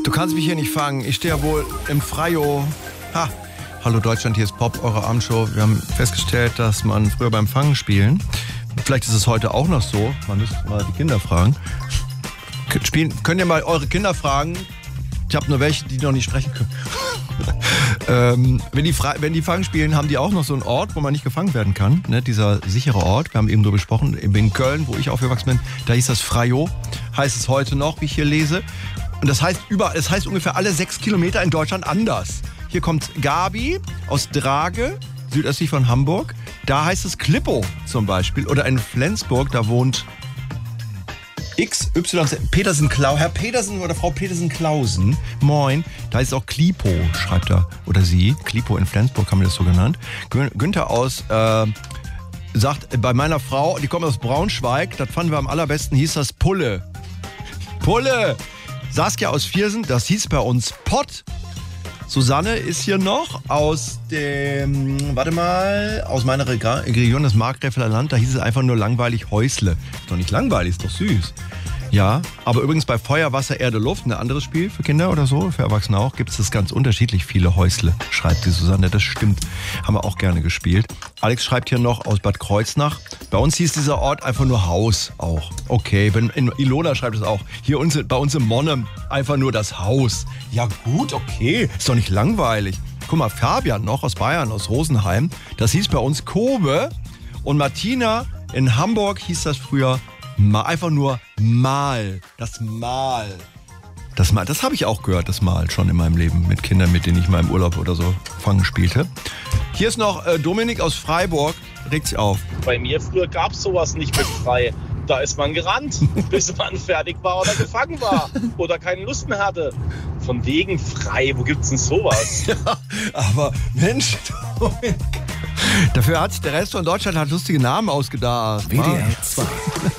Du kannst mich hier nicht fangen. Ich stehe ja wohl im Freio. Ha. Hallo Deutschland, hier ist Pop, eure Abendshow. Wir haben festgestellt, dass man früher beim Fangen spielen, vielleicht ist es heute auch noch so, man müsste mal die Kinder fragen. Könnt ihr mal eure Kinder fragen? Ich habe nur welche, die noch nicht sprechen können. Wenn die Fangen spielen, haben die auch noch so einen Ort, wo man nicht gefangen werden kann. Ne? Dieser sichere Ort, wir haben eben darüber gesprochen, in Köln, wo ich aufgewachsen bin, da hieß das Freio, heißt es heute noch, wie ich hier lese. Und das heißt ungefähr alle 6 Kilometer in Deutschland anders. Hier kommt Gabi aus Drage, südöstlich von Hamburg. Da heißt es Klippo zum Beispiel. Oder in Flensburg, da wohnt Herr Petersen oder Frau Petersen-Klausen. Moin. Da ist auch Klipo, schreibt er. Oder sie. Klipo in Flensburg haben wir das so genannt. Günther aus, sagt, bei meiner Frau, die kommt aus Braunschweig, das fanden wir am allerbesten, hieß das Pulle. Pulle! Saskia aus Viersen, das hieß bei uns Pott. Susanne ist hier noch aus aus meiner Region, das Markgräfler Land, da hieß es einfach nur langweilig Häusle. Ist doch nicht langweilig, ist doch süß. Ja, aber übrigens bei Feuer, Wasser, Erde, Luft, ein anderes Spiel für Kinder oder so, für Erwachsene auch, gibt es das ganz unterschiedlich viele Häusle, schreibt die Susanne, das stimmt. Haben wir auch gerne gespielt. Alex schreibt hier noch aus Bad Kreuznach. Bei uns hieß dieser Ort einfach nur Haus auch. Okay, in Ilona schreibt es auch. Hier bei uns im Monnem einfach nur das Haus. Ja gut, okay, ist doch nicht langweilig. Guck mal, Fabian noch aus Bayern, aus Rosenheim, das hieß bei uns Kobe. Und Martina in Hamburg hieß das früher einfach nur Mal. Das Mal. Das habe ich auch gehört, das Mal schon in meinem Leben mit Kindern, mit denen ich mal im Urlaub oder so Fangen spielte. Hier ist noch Dominik aus Freiburg, regt sich auf. Bei mir früher gab es sowas nicht mit frei. Da ist man gerannt, bis man fertig war oder gefangen war oder keine Lust mehr hatte. Von wegen frei, wo gibt's denn sowas? Ja, aber Mensch, Dominik. Dafür hat sich der Rest von Deutschland lustige Namen ausgedacht. WDR 2.